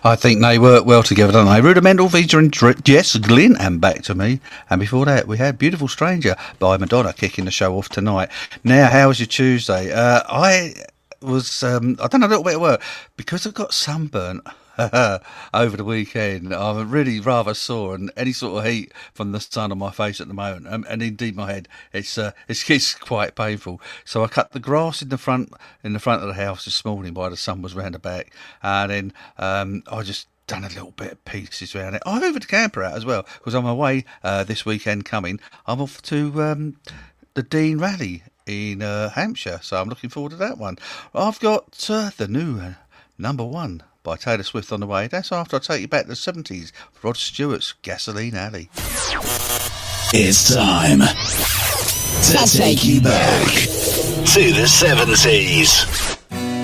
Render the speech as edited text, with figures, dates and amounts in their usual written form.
I think they work well together, don't they? Rudimental featuring Jess Glynn and Back to Me. And before that, we had Beautiful Stranger by Madonna kicking the show off tonight. Now, how was your Tuesday? I done a little bit of work because I got sunburnt over the weekend. I'm really rather sore, and any sort of heat from the sun on my face at the moment, and indeed my head, it's quite painful. So I cut the grass in the front of the house this morning while the sun was round the back, and then I just done a little bit of pieces around it. I hoovered the camper out as well because I'm away this weekend coming. I'm off to the Dean Rally in Hampshire, so I'm looking forward to that one. I've got the new number one by Taylor Swift on the way. That's after I take you back to the 70s. Rod Stewart's Gasoline Alley. It's time to take you back to the 70s.